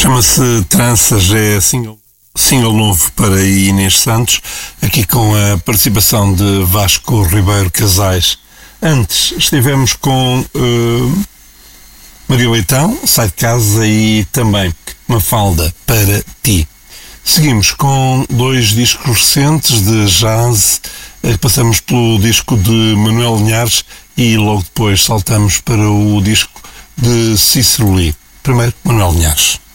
Chama-se Tranças, é single novo para Inês Santos, aqui com a participação de Vasco Ribeiro Casais. Antes estivemos com Maria Leitão, Sai de Casa, e também Mafalda, Para Ti. Seguimos com dois discos recentes de jazz. Passamos pelo disco de Manuel Linhares e logo depois saltamos para o disco de Cícero Lee. Primeiro, Manuel Linhares.